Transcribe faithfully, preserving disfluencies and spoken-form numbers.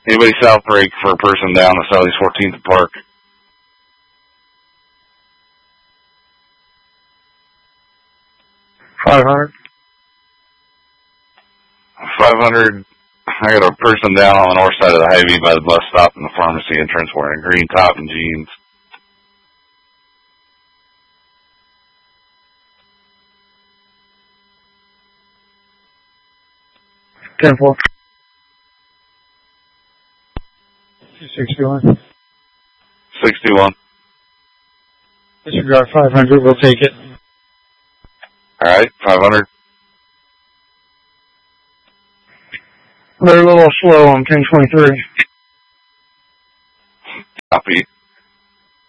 Anybody south break for a person down at Southeast fourteenth Park? five hundred. five hundred. I got a person down on the north side of the Hy-Vee by the bus stop in the pharmacy entrance wearing a green top and jeans. ten four. two sixty-one. sixty-one. Disregard five hundred, we'll take it. Alright, five hundred. They're a little slow on ten twenty-three. Copy.